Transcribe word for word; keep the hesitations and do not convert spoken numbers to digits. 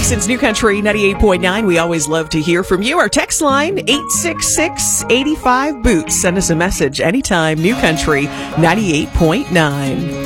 Since New Country ninety-eight point nine, we always love to hear from you. Our text line, eight six six, eight five, boots. Send us a message anytime. New Country ninety-eight point nine.